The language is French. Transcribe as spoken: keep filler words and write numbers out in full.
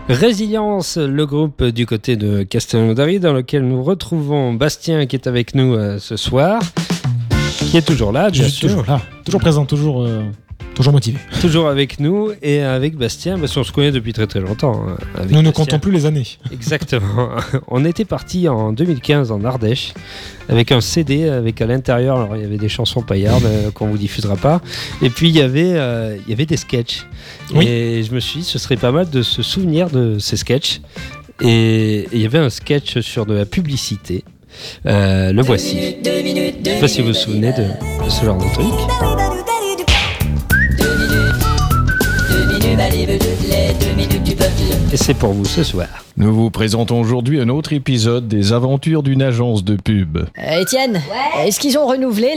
Résilience, le groupe du côté de Castelnaudary, dans lequel nous retrouvons Bastien qui est avec nous euh, ce soir, qui est toujours là, bien Je sûr. suis toujours là, toujours présent, toujours, euh, toujours motivé. Toujours avec nous et avec Bastien, parce qu'on se connaît depuis très très longtemps. hein, avec Nous ne Bastien. comptons plus les années. Exactement. On était parti en deux mille quinze en Ardèche avec un C D avec à l'intérieur, alors il y avait des chansons paillardes euh, qu'on vous diffusera pas, et puis il y avait euh, il y avait des sketchs. Oui. Et je me suis dit ce serait pas mal de se souvenir de ces sketchs. Et et il y avait un sketch sur de la publicité. Euh, le voici. Je sais pas si vous vous souvenez de, de ce genre de truc. Et c'est pour vous ce soir. Nous vous présentons aujourd'hui un autre épisode des aventures d'une agence de pub. Euh, Étienne, est-ce qu'ils ont renouvelé la société ?